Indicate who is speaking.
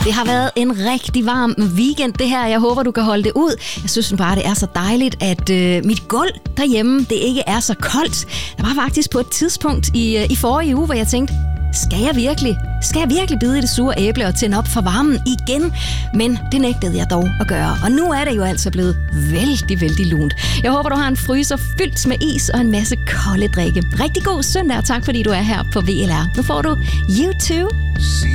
Speaker 1: Det har været en rigtig varm weekend, det her. Jeg håber, du kan holde det ud. Jeg synes bare, det er så dejligt, at mit gulv derhjemme, det ikke er så koldt. Der var faktisk på et tidspunkt i forrige uge, hvor jeg tænkte, skal jeg virkelig bide i det sure æble og tænde op for varmen igen? Men det nægtede jeg dog at gøre. Og nu er det jo altså blevet vældig, vældig lunt. Jeg håber, du har en fryser fyldt med is og en masse kolde drikke. Rigtig god søndag, og tak fordi du er her på VLR. Nu får du YouTube.